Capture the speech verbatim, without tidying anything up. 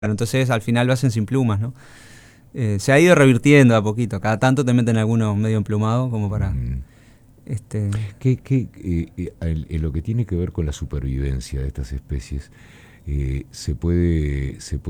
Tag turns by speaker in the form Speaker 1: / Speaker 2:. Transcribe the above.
Speaker 1: Entonces al final lo hacen sin plumas, ¿no? Eh, se ha ido revirtiendo a poquito. Cada tanto te meten algunos medio emplumados como para...
Speaker 2: Mm.
Speaker 1: este
Speaker 2: ¿Qué, qué, eh, eh, el- en lo que tiene que ver con la supervivencia de estas especies, eh, se puede, se puede